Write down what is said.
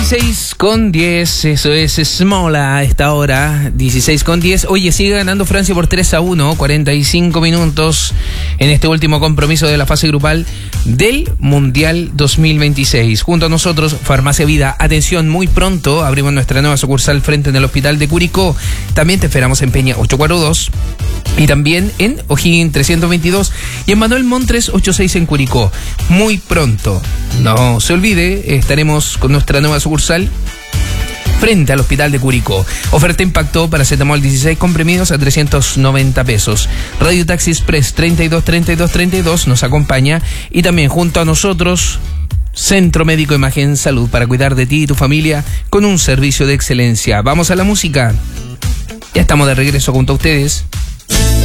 16:10, eso es Smola a esta hora, 16:10. Oye, sigue ganando Francia por 3-1, 45 minutos en este último compromiso de la fase grupal del Mundial 2026. Junto a nosotros, Farmacia Vida. Atención, muy pronto abrimos nuestra nueva sucursal frente en el Hospital de Curicó. También te esperamos en Peña 842 y también en O'Higgins 322 y en Manuel Montt 386 en Curicó. Muy pronto, no se olvide, estaremos con nuestra nueva sucursal frente al Hospital de Curicó. Oferta impactó para paracetamol 16 comprimidos a 390 pesos. Radio Taxi Express 32 nos acompaña y también junto a nosotros Centro Médico Imagen Salud para cuidar de ti y tu familia con un servicio de excelencia. Vamos a la música. Ya estamos de regreso junto a ustedes.